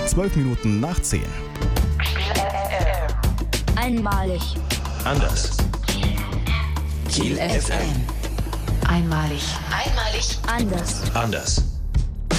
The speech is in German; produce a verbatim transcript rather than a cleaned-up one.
Zwölf Minuten nach zehn. Einmalig. Anders. Kiel F M. Einmalig. Einmalig. Anders. Anders.